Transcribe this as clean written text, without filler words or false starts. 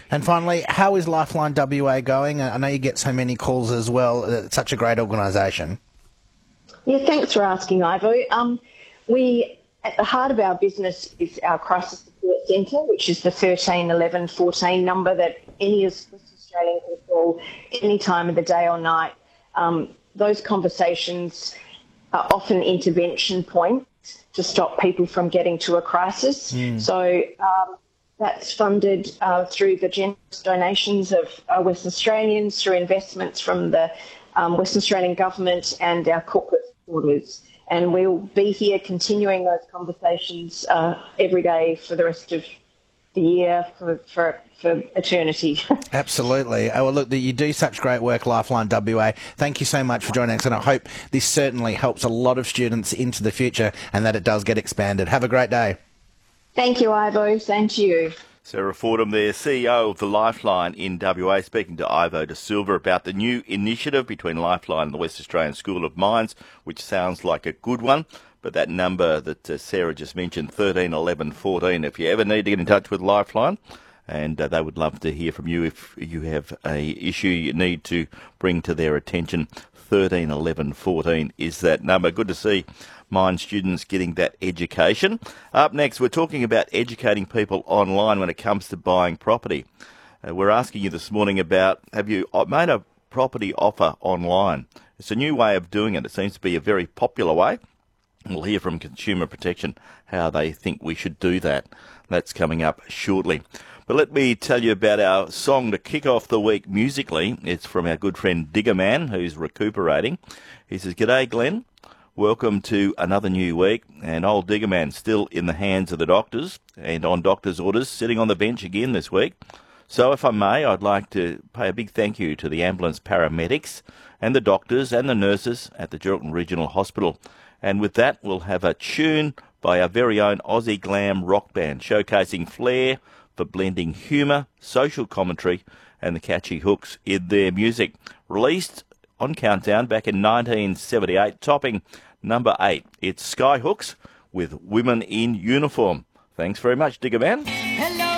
And finally, how is Lifeline WA going? I know you get so many calls as well. It's such a great organisation. Yeah, thanks for asking, Ivo. At the heart of our business is our crisis support centre, which is the 13 11 14 number that any West Australian can call any time of the day or night. Those conversations are often intervention points to stop people from getting to a crisis. So that's funded through the generous donations of West Australians, through investments from the West Australian Government and our corporate supporters. And we'll be here continuing those conversations every day for the rest of the year, for eternity. Absolutely. Oh, well, look, you do such great work, Lifeline WA. Thank you so much for joining us, and I hope this certainly helps a lot of students into the future and that it does get expanded. Have a great day. Thank you, Ivo. Same to you. Sarah Fordham there, CEO of the Lifeline in WA, speaking to Ivo De Silva about the new initiative between Lifeline and the West Australian School of Mines, which sounds like a good one. But that number that Sarah just mentioned, 13 11 14, if you ever need to get in touch with Lifeline, and they would love to hear from you if you have a issue you need to bring to their attention. 13 11 14 is that number. Good to see mine students getting that education. Up next, we're talking about educating people online when it comes to buying property. We're asking you this morning about, have you made a property offer online? It's a new way of doing it. It seems to be a very popular way. We'll hear from Consumer Protection how they think we should do that. That's coming up shortly. But let me tell you about our song to kick off the week musically. It's from our good friend Digger Man, who's recuperating. He says, "G'day, Glenn. Welcome to another new week." And old Digger Man still in the hands of the doctors and on doctor's orders, sitting on the bench again this week. So if I may, I'd like to pay a big thank you to the ambulance paramedics and the doctors and the nurses at the Geraldton Regional Hospital. And with that, we'll have a tune by our very own Aussie glam rock band, showcasing flair for blending humour, social commentary and the catchy hooks in their music. Released on Countdown back in 1978, topping number 8. It's Skyhooks with Women in Uniform. Thanks very much, Digger Man. Hello.